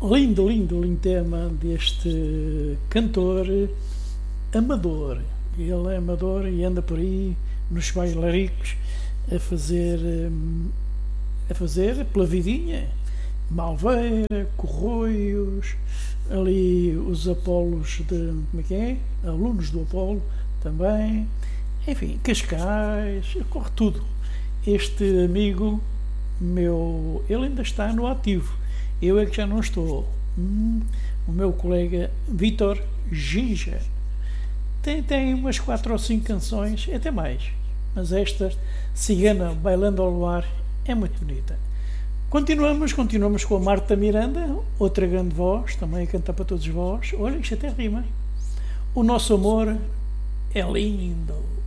Lindo, lindo, lindo tema deste cantor amador. Ele é amador e anda por aí nos bailaricos a fazer pela vidinha. Malveira, Corroios, ali os Apolos de, como é que é? Alunos do Apolo também, enfim, Cascais, corre tudo. Este amigo meu, ele ainda está no ativo, eu é que já não estou. O meu colega Vítor Ginja tem umas 4 ou 5 canções, até mais, mas esta Cigana Bailando ao Luar é muito bonita. Continuamos com a Marta Miranda, outra grande voz, também a cantar para todos vós. Olha, isto até rima. O nosso amor é lindo.